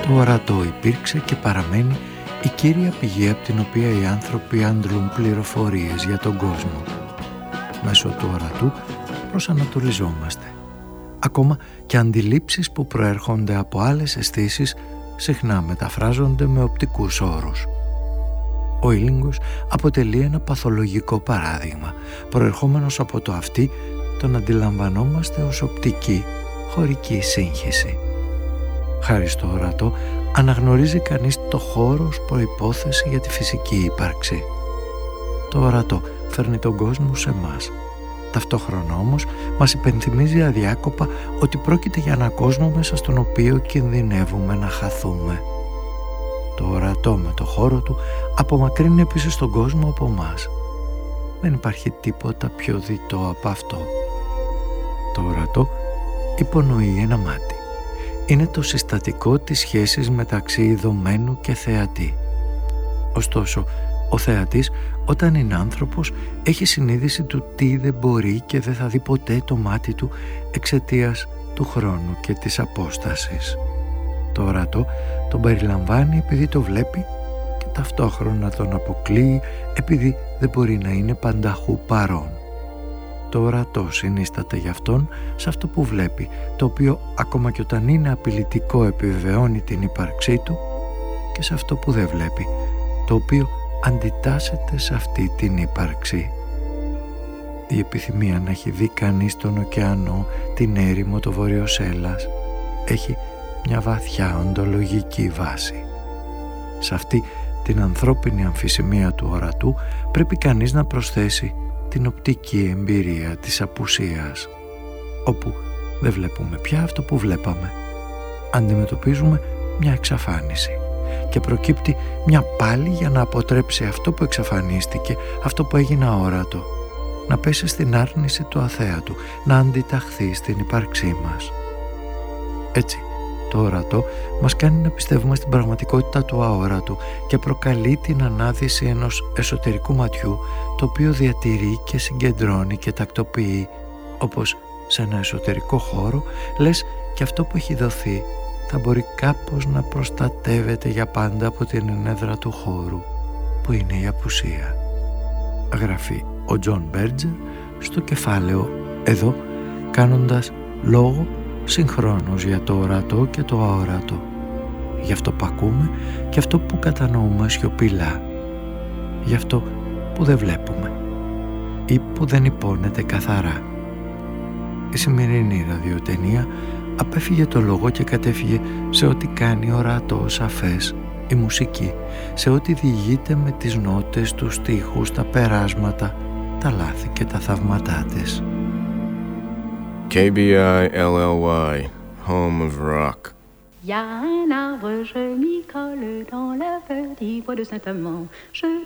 Το ορατό υπήρξε και παραμένει η κύρια πηγή από την οποία οι άνθρωποι αντλούν πληροφορίες για τον κόσμο. Μέσω του ορατού προσανατολιζόμαστε. Ακόμα και αντιλήψεις που προέρχονται από άλλες αισθήσεις συχνά μεταφράζονται με οπτικούς όρους. Ο ήλιγκος αποτελεί ένα παθολογικό παράδειγμα, προερχόμενος από το αυτί τον αντιλαμβανόμαστε ως οπτική, χωρική σύγχυση. Χάρη στο ορατό αναγνωρίζει κανείς το χώρο ως προϋπόθεση για τη φυσική ύπαρξη. Το ορατό φέρνει τον κόσμο σε μας. Ταυτόχρονα όμως μας υπενθυμίζει αδιάκοπα ότι πρόκειται για έναν κόσμο μέσα στον οποίο κινδυνεύουμε να χαθούμε. Το ορατό με το χώρο του απομακρύνει επίσης τον κόσμο από μας. Δεν υπάρχει τίποτα πιο διτό από αυτό. Το ορατό υπονοεί ένα μάτι. Είναι το συστατικό της σχέσης μεταξύ ειδωμένου και θεατή. Ωστόσο, ο θεατής, όταν είναι άνθρωπος, έχει συνείδηση του τι δεν μπορεί και δεν θα δει ποτέ το μάτι του εξαιτίας του χρόνου και της απόστασης. Το ορατό τον περιλαμβάνει επειδή το βλέπει και ταυτόχρονα τον αποκλείει επειδή δεν μπορεί να είναι πανταχού παρόν. Το ορατό συνίσταται γι' αυτόν σε αυτό που βλέπει, το οποίο ακόμα και όταν είναι απειλητικό επιβεβαιώνει την ύπαρξή του, και σε αυτό που δεν βλέπει, το οποίο αντιτάσσεται σε αυτή την ύπαρξη. Η επιθυμία να έχει δει κανείς τον ωκεανό, την έρημο, το βόρειο Σέλλας, έχει μια βαθιά οντολογική βάση. Σε αυτή την ανθρώπινη αμφισημία του ορατού πρέπει κανείς να προσθέσει την οπτική εμπειρία της απουσίας, όπου δεν βλέπουμε πια αυτό που βλέπαμε. Αντιμετωπίζουμε μια εξαφάνιση και προκύπτει μια πάλη για να αποτρέψει αυτό που εξαφανίστηκε, αυτό που έγινε αόρατο, να πέσει στην άρνηση του αθέατου, να αντιταχθεί στην ύπαρξή μας. Έτσι, το ορατό μας κάνει να πιστεύουμε στην πραγματικότητα του αόρατου και προκαλεί την ανάδυση ενός εσωτερικού ματιού, το οποίο διατηρεί και συγκεντρώνει και τακτοποιεί, όπως σε ένα εσωτερικό χώρο, λες και αυτό που έχει δοθεί θα μπορεί κάπως να προστατεύεται για πάντα από την ενέδρα του χώρου, που είναι η απουσία. Γράφει ο Τζον Μπέρτζερ στο κεφάλαιο εδώ, κάνοντας λόγο συγχρόνως για το ορατό και το αόρατο, για αυτό που ακούμε και αυτό που κατανοούμε σιωπηλά, για αυτό που δεν βλέπουμε ή που δεν υπόνεται καθαρά. Η σημερινή ραδιοτενία απέφυγε το λόγο και κατέφυγε σε ό,τι κάνει ορατό σαφές η μουσική, σε ό,τι διηγείται με τις νότες, τους στίχους, τα περάσματα, τα λάθη και τα θαύματά της. KBI-LLY, home of rock. Y a un arbre, je m'y colle dans la feuille bois de Saint-Amand. Je